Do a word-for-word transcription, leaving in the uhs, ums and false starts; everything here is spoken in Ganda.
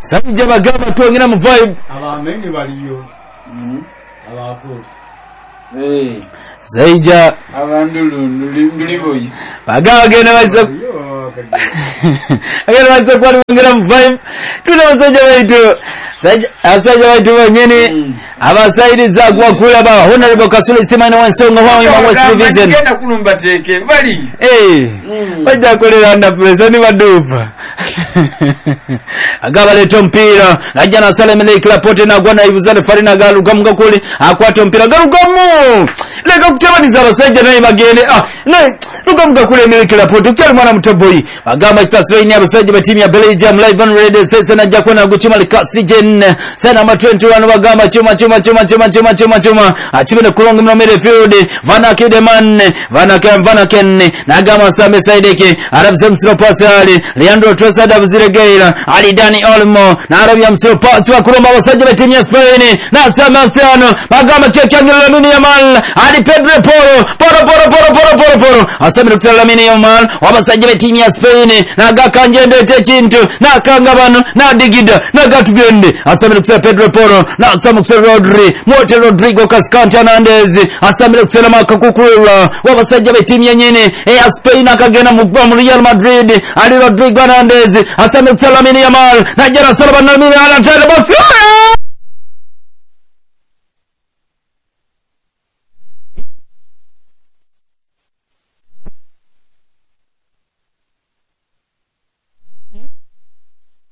Sajja bagamba twongera mu vibe. Abamenye baliyo. Mhm. Abako. Eh. Sajja abantu nduliboyi. Bagagenda bazo. Agenda bazo kwongera mu vibe. Tuna basajja baitu. Sajja asajja baitu banyene. Abasairiza kwa kula ba honorable Kasule Simana wansonga wa West Division. Ngenda kulumba teke bali. Eh. Bajja kolera na president badupa. Agaba leto mpira ajja na Salem Lake Lapote na gwana ibuzane Farina galuka mukakuli akwata mpira galukamu leka kutabaniza abasajja naye bagende ah ne luka mukakuli Lake Lapote kyali mwana mutoboyi bagamba kisaswe ni abasajja ba timu ya Belgium live on radio sasa najja kona guchima likasigen sana ma twenty one bagamba chuma chuma chuma chuma chuma chuma chuma achimene kulonga mno midfield Vana Kideman Vana Ken Vana Ken na gama Same Saideke arabza msiro pasali Leandro Trossard Ziregeira Ali Dani Olmo na Arabia msiro pasi wa kuromba wasajja wa timu ya Spain na Samasiano bagamba chekangela Lamine Yamal Ali Pedro Poro Poro Poro Poro Poro Poro Poro asamira kutala Lamine Yamal wabasajja wa timu ya Spain na Gakanjende Techinto na Kangabano na Digida na Gatubende asamira kutala Pedro Poro na asamira kutala Rodri Mote Rodrigo Cascante Hernandez asamira kutala Makakukula wabasajja wa timu ya nyene ya Spain akagena mu Real Madrid Ali Rodrigo Hernandez asamira kutala Lamine Yamal na jara salaba na Lamine Yamal